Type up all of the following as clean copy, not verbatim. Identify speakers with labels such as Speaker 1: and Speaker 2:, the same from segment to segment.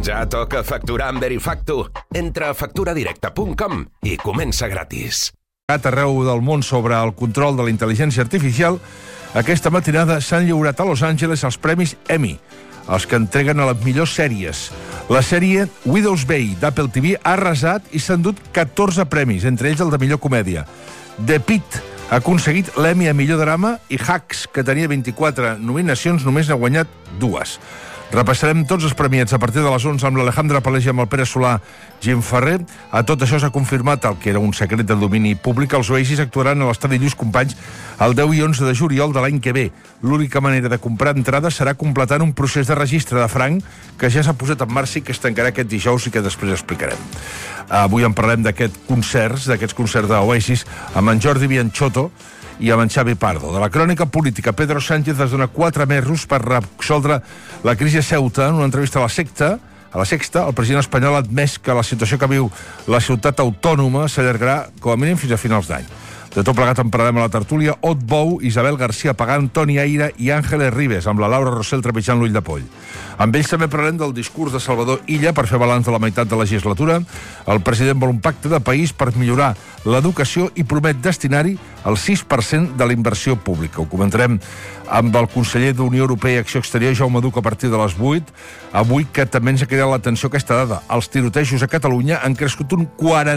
Speaker 1: Ja toca facturar amb Verifactu. Entra a facturadirecta.com i comença gratis.
Speaker 2: Arreu del món sobre el control de la intel·ligència artificial, aquesta matinada s'han lliurat a Los Angeles els premis Emmy, els que entreguen a les millors sèries. La sèrie Widow's Bay d'Apple TV ha arrasat i s'ha endut 14 premis, entre ells el de millor comèdia. The Pitt ha aconseguit l'Emmy a millor drama i Hacks, que tenia 24 nominacions, només n'ha guanyat 2. Repassarem tots els premiats a partir de les 11 amb l'Alejandra Palés i amb el Pere Solà, Jim Ferrer. A tot això s'ha confirmat el que era un secret de domini públic. Els Oasis actuaran a l'estadi Lluís Companys el 10 i 11 de juliol de l'any que ve. L'única manera de comprar entrades serà completant un procés de registre de franc que ja s'ha posat en marxa i que es tancarà aquest dijous i que després explicarem. Avui en parlem d'aquests concerts d'Oasis amb en Jordi Bianchotto i amb en Xavi Pardo. De la crònica política, Pedro Sánchez es dona 4 mesos per resoldre la crisi a Ceuta. En una entrevista a La Sexta, el president espanyol ha admès que la situació que viu la ciutat autònoma s'allargarà com a mínim fins a finals d'any. De tot plegat en parlarem a la tertúlia Ot Bou, Isabel García Pagán, Toni Aira i Àngeles Ribes, amb la Laura Rossell trepitjant l'ull de poll. Amb ells també parlarem del discurs de Salvador Illa per fer balanç de la meitat de la legislatura. El president vol un pacte de país per millorar l'educació i promet destinar-hi el 6% de la inversió pública. Ho comentarem amb el conseller d'Unió Europea i Acció Exterior, Jaume Duc, a partir de les 8. Avui que també ens ha cridat l'atenció aquesta dada. Els tirotejos a Catalunya han crescut un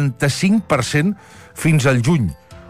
Speaker 2: 45% fins al juny.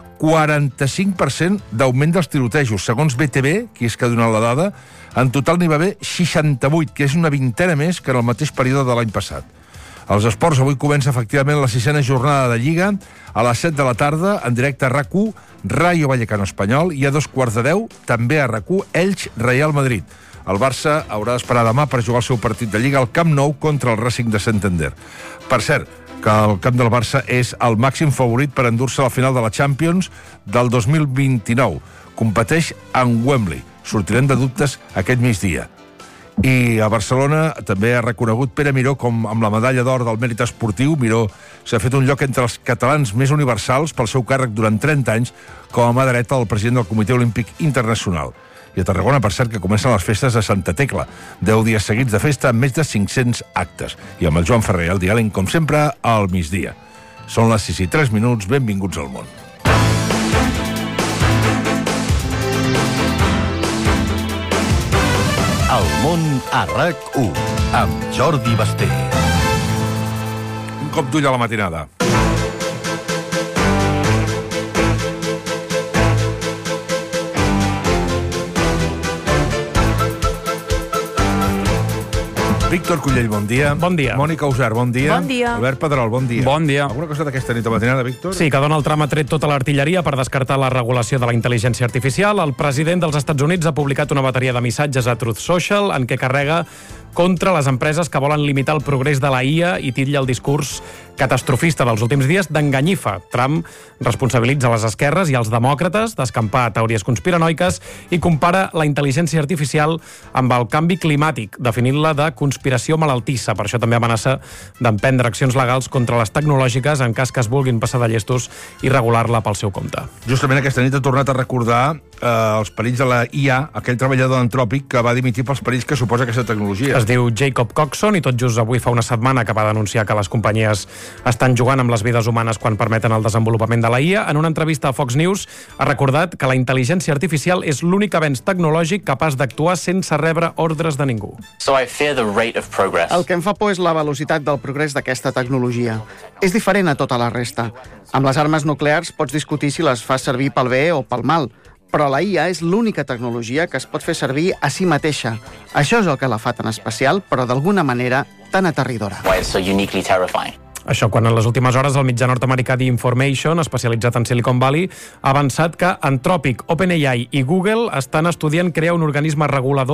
Speaker 2: 45% d'augment dels tirotejos. Segons BTV, qui és que ha donat la dada, en total n'hi va haver 68, que és una vintena més que en el mateix període de l'any passat. Els esports, avui comença efectivament la 6a jornada de Lliga, a les 7 de la tarda, en directe a RAC1, Rayo Vallecano Espanyol, i a 2:15, també a RAC1, Elx Real Madrid. El Barça haurà d'esperar demà per jugar el seu partit de Lliga al Camp Nou contra el Racing de Santander. Per cert, que el camp del Barça és el màxim favorit per endur-se a la final de la Champions del 2029. Competeix en Wembley. Sortirem de dubtes aquest migdia. I a Barcelona també ha reconegut Pere Miró com amb la medalla d'or del mèrit esportiu. Miró s'ha fet un lloc entre els catalans més universals pel seu càrrec durant 30 anys com a mà dreta del president del Comitè Olímpic Internacional. I a Tarragona, per cert, que comencen les festes de Santa Tecla. 10 dies seguits de festa amb més de 500 actes. I amb el Joan Ferrer al diàleg, com sempre, al migdia. Són les 6:03, benvinguts al món.
Speaker 3: El món a RAC1, amb Jordi Basté.
Speaker 2: Un cop d'ull a la matinada. Víctor Cullell, bon dia.
Speaker 4: Bon dia.
Speaker 2: Mònica Usar, bon dia.
Speaker 5: Bon dia.
Speaker 2: Albert Pedrol, bon dia.
Speaker 4: Bon dia.
Speaker 2: Alguna cosa d'aquesta nit a matinada, Víctor?
Speaker 4: Sí, que Donald Trump ha tret tota l'artilleria per descartar la regulació de la intel·ligència artificial. El president dels Estats Units ha publicat una bateria de missatges a Truth Social en què carrega contra les empreses que volen limitar el progrés de la IA i titlla el discurs catastrofista dels últims dies d'enganyifa. Trump responsabilitza les esquerres i els demòcrates d'escampar teories conspiranoiques i compara la intel·ligència artificial amb el canvi climàtic, definint-la de conspiració malaltissa. Per això també amenaça d'emprendre accions legals contra les tecnològiques en cas que es vulguin passar de llestos i regular-la pel seu compte.
Speaker 2: Justament aquesta nit ha tornat a recordar els perills de la IA, aquell treballador d'Antròpic que va dimitir pels perills que suposa aquesta tecnologia.
Speaker 4: Es diu Jacob Coxon i tot just avui fa una setmana que va denunciar que les companyies estan jugant amb les vides humanes quan permeten el desenvolupament de la IA. En una entrevista a Fox News ha recordat que la intel·ligència artificial és l'únic avenç tecnològic capaç d'actuar sense rebre ordres de ningú.
Speaker 6: El que em fa por és la velocitat del progrés d'aquesta tecnologia. És diferent a tota la resta. Amb les armes nuclears pots discutir si les fas servir pel bé o pel mal, però la IA és l'única tecnologia que es pot fer servir a si mateixa. Això és el que la fa tan especial, però d'alguna manera tan aterridora.
Speaker 4: Això quan en les últimes hores el mitjà nord-americà The Information, especialitzat en Silicon Valley, ha avançat que Anthropic, OpenAI i Google estan estudiant crear un organisme regulador